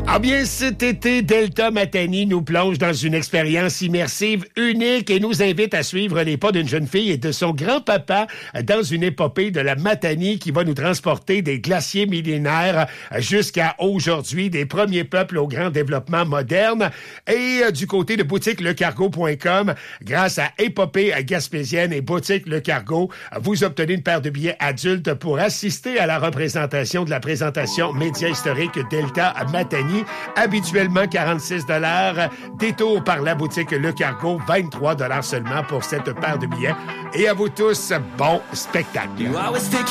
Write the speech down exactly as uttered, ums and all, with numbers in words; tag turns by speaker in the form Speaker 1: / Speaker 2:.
Speaker 1: Ah bien, cet été, Delta Matani nous plonge dans une expérience immersive unique et nous invite à suivre les pas d'une jeune fille et de son grand-papa dans une épopée de la Matani qui va nous transporter des glaciers millénaires jusqu'à aujourd'hui, des premiers peuples au grand développement moderne. Et euh, du côté de boutique le cargo point com, grâce à Épopée Gaspésienne et Boutique Le Cargo, vous obtenez une paire de billets adultes pour assister à la représentation de la présentation média historique Delta Matani. Habituellement quarante-six dollars. Détour par la boutique Le Cargo, vingt-trois dollars seulement pour cette paire de billets. Et à vous tous, bon spectacle.